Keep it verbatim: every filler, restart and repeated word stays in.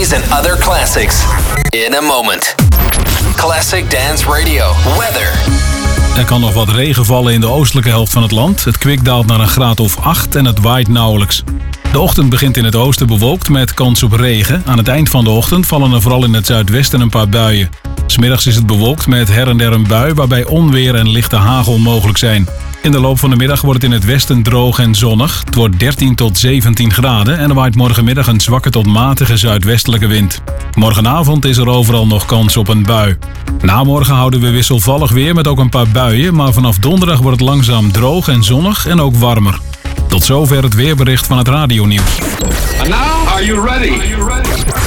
These and other classics in a moment. Classic Dance Radio. Weather. Er kan nog wat regen vallen in de oostelijke helft van het land. Het kwik daalt naar een graad of acht en het waait nauwelijks. De ochtend begint in het oosten bewolkt met kans op regen. Aan het eind van de ochtend vallen er vooral in het zuidwesten een paar buien. 'S Middags is het bewolkt met her en der een bui waarbij onweer en lichte hagel mogelijk zijn. In de loop van de middag wordt het in het westen droog en zonnig. Het wordt dertien tot zeventien graden en er waait morgenmiddag een zwakke tot matige zuidwestelijke wind. Morgenavond is er overal nog kans op een bui. Na morgen houden we wisselvallig weer met ook een paar buien, maar vanaf donderdag wordt het langzaam droog en zonnig en ook warmer. Tot zover het weerbericht van het radionieuws. And now, are you ready? Are you ready?